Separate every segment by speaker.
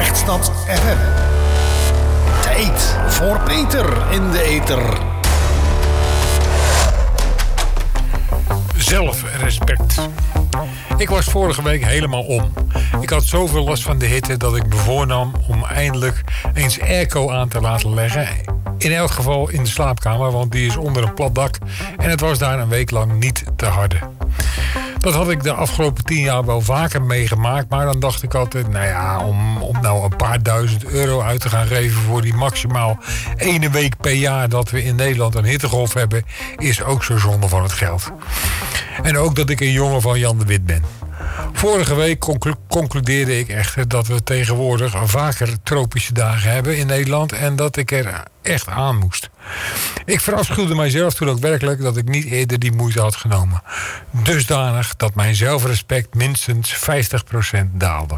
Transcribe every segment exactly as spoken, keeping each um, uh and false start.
Speaker 1: Rechtstad F M. Tijd voor Peter in de ether.
Speaker 2: Zelfrespect. Ik was vorige week helemaal om. Ik had zoveel last van de hitte dat ik me voornam om eindelijk eens airco aan te laten leggen. In elk geval in de slaapkamer, want die is onder een plat dak en het was daar een week lang niet te harde. Dat had ik de afgelopen tien jaar wel vaker meegemaakt, maar dan dacht ik altijd, nou ja, om, om nou een paar duizend euro uit te gaan geven voor die maximaal ene week per jaar dat we in Nederland een hittegolf hebben, is ook zo zonde van het geld. En ook dat ik een jongen van Jan de Wit ben. Vorige week conclu- concludeerde ik echter dat we tegenwoordig vaker tropische dagen hebben in Nederland en dat ik er echt aan moest. Ik verafschuwde mijzelf toen ook werkelijk dat ik niet eerder die moeite had genomen. Dusdanig dat mijn zelfrespect minstens vijftig procent daalde.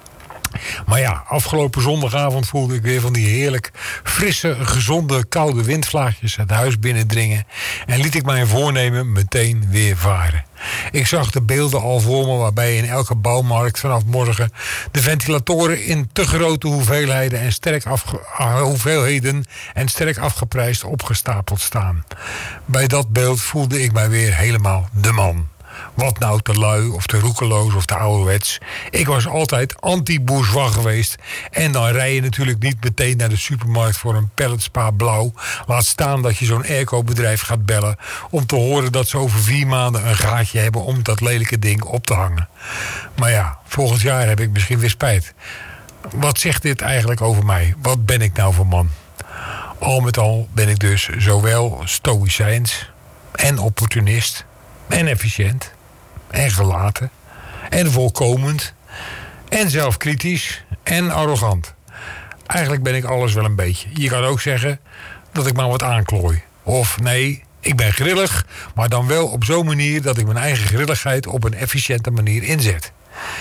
Speaker 2: Maar ja, afgelopen zondagavond voelde ik weer van die heerlijk frisse, gezonde, koude windvlaagjes het huis binnendringen en liet ik mijn voornemen meteen weer varen. Ik zag de beelden al voor me waarbij in elke bouwmarkt vanaf morgen de ventilatoren in te grote hoeveelheden en sterk, afge- hoeveelheden en sterk afgeprijsd opgestapeld staan. Bij dat beeld voelde ik mij weer helemaal de man. Wat nou te lui of te roekeloos of te ouderwets. Ik was altijd anti-bourgeois geweest. En dan rij je natuurlijk niet meteen naar de supermarkt voor een pelletspa blauw. Laat staan dat je zo'n airco-bedrijf gaat bellen om te horen dat ze over vier maanden een gaatje hebben om dat lelijke ding op te hangen. Maar ja, volgend jaar heb ik misschien weer spijt. Wat zegt dit eigenlijk over mij? Wat ben ik nou voor man? Al met al ben ik dus zowel stoïcijns en opportunist en efficiënt en gelaten en voorkomend en zelfkritisch en arrogant. Eigenlijk ben ik alles wel een beetje. Je kan ook zeggen dat ik maar wat aanklooi. Of nee, ik ben grillig, maar dan wel op zo'n manier dat ik mijn eigen grilligheid op een efficiënte manier inzet.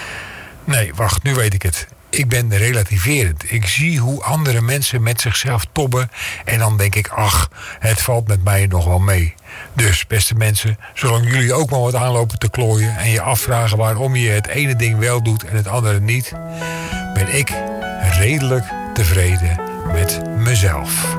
Speaker 2: Nee, wacht, nu weet ik het. Ik ben relativerend. Ik zie hoe andere mensen met zichzelf tobben en dan denk ik, ach, het valt met mij nog wel mee. Dus, beste mensen, zolang jullie ook maar wat aanlopen te klooien en je afvragen waarom je het ene ding wel doet en het andere niet, ben ik redelijk tevreden met mezelf.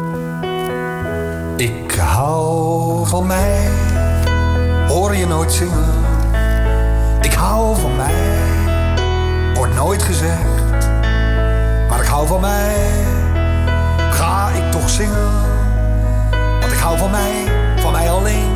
Speaker 3: Ik hou van mij, hoor je nooit zingen. Ik hou van mij, wordt nooit gezegd. Maar ik hou van mij, ga ik toch zingen. Want ik hou van mij, van mij alleen.